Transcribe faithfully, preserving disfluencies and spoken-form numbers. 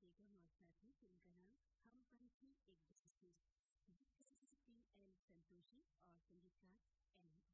बेगम और साथी फिल्म का नाम हम परिचय एक दूसरे पी एल संतोषी और संगीतकार एम